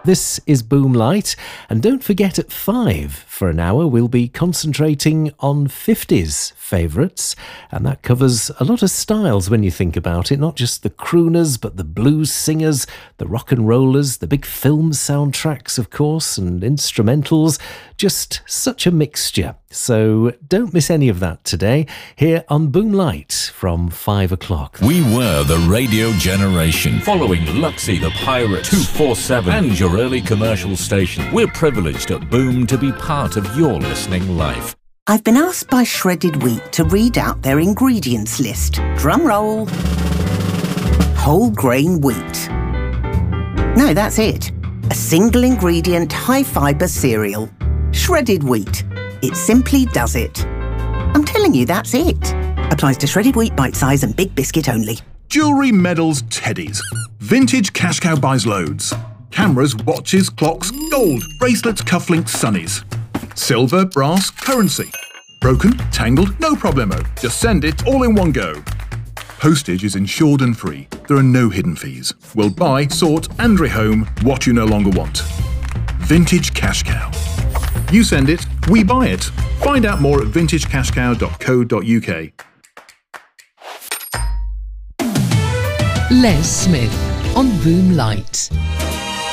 This is Boomlight, and don't forget at 5 for an hour we'll be concentrating on 50s favourites, and that covers a lot of styles when you think about it, not just the crooners but the blues singers, the rock and rollers, the big film soundtracks of course, and instrumentals, just such a mixture. So don't miss any of that today here on Boomlight from 5 o'clock. We were the radio generation, following Luxy the Pirate, 247 and your early commercial station. We're privileged at Boom to be part of your listening life. I've been asked by Shredded Wheat to read out their ingredients list. Drum roll. Whole grain wheat. No, that's it. A single ingredient, high fibre cereal. Shredded wheat. It simply does it. I'm telling you, that's it. Applies to shredded wheat, bite size and big biscuit only. Jewellery, medals, teddies. Vintage cash cow buys loads. Cameras, watches, clocks, gold, bracelets, cufflinks, sunnies. Silver, brass, currency. Broken, tangled, no problemo. Just send it all in one go. Postage is insured and free. There are no hidden fees. We'll buy, sort and rehome what you no longer want. Vintage Cash Cow. You send it, we buy it. Find out more at vintagecashcow.co.uk. Les Smith on Boomlight.